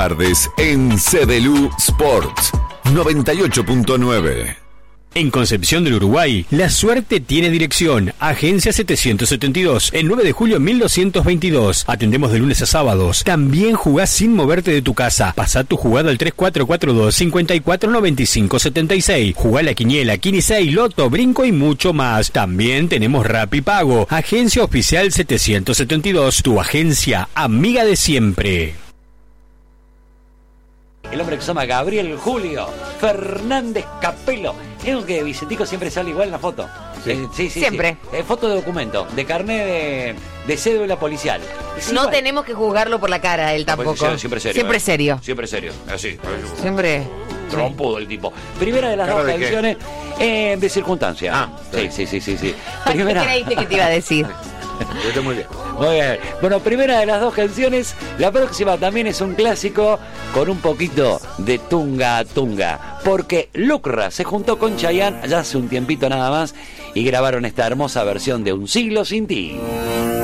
Tardes en CDLU Sports 98.9. En Concepción del Uruguay, la suerte tiene dirección. Agencia 772, el 9 de julio 1222. Atendemos de lunes a sábados. También jugás sin moverte de tu casa. Pasá tu jugada al 3442-549576. Jugá la quiniela, Quinisei, Loto, Brinco y mucho más. También tenemos Rapipago. Agencia Oficial 772, tu agencia amiga de siempre. El hombre que se llama Gabriel Julio Fernández Capelo. Es que Vicentico siempre sale igual en la foto. Sí. Siempre. Sí. Foto de documento, de carnet de cédula policial. Sí, no igual. Tenemos que juzgarlo por la cara, él tampoco. Siempre serio. Siempre serio. Siempre serio. Así. Siempre. Trompudo el tipo. Primera de las ¿Claro dos de qué? canciones de circunstancia. Sí. ¿Qué creíste que te iba a decir? Yo estoy muy bien. Muy bien. Bueno, primera de las dos canciones. La próxima también es un clásico con un poquito de tunga tunga. Porque Lucra se juntó con Chayanne ya hace un tiempito nada más y grabaron esta hermosa versión de Un siglo sin ti.